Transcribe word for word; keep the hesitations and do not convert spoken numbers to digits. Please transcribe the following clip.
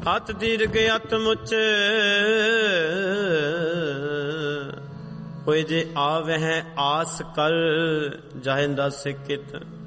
ਅਤ ਦੀਰਘ ਅਤ ਮੁਚ ਹੋਏ ਜੇ ਆਵਹਿ ਆਸ ਕਰ ਜਾਹਿੰਦਾ ਸਿਕਿਤ।